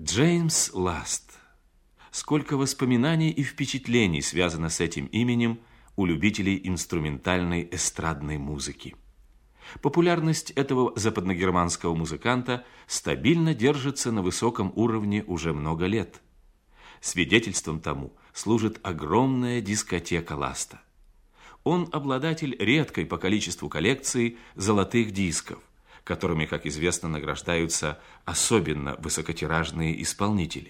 Джеймс Ласт. Сколько воспоминаний и впечатлений связано с этим именем у любителей инструментальной эстрадной музыки. Популярность этого западногерманского музыканта стабильно держится на высоком уровне уже много лет. Свидетельством тому служит огромная дискотека Ласта. Он обладатель редкой по количеству коллекции золотых дисков, которыми, как известно, награждаются особенно высокотиражные исполнители.